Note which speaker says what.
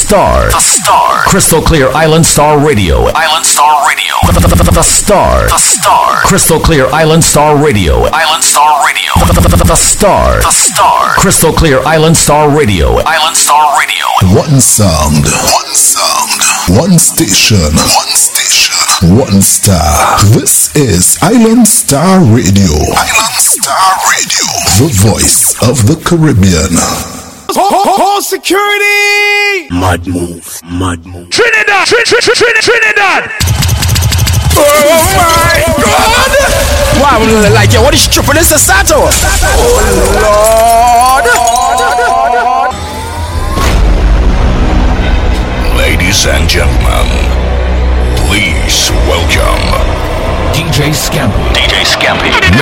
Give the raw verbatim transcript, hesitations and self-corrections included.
Speaker 1: Star. The Star. Crystal Clear Island Star Radio. Island Star Radio. The, the, the, the Star. The Star. Crystal Clear Island Star Radio. Island Star Radio. The, the, the, the Star. The Star. Crystal Clear Island Star Radio. Island Star Radio.
Speaker 2: One sound. One sound. One station. One station. One star. This is Island Star Radio. Island Star Radio. The voice of the Caribbean.
Speaker 3: Call security!
Speaker 4: Mad move, mad move.
Speaker 3: Trinidad! Trin, Trin, Trin, Trin, Trinidad! Oh my God!
Speaker 4: Why would you like it? What is tripping this Sato?
Speaker 3: Oh Lord!
Speaker 5: Ladies and gentlemen, please welcome
Speaker 1: D J Scampy.
Speaker 5: D J Scampy.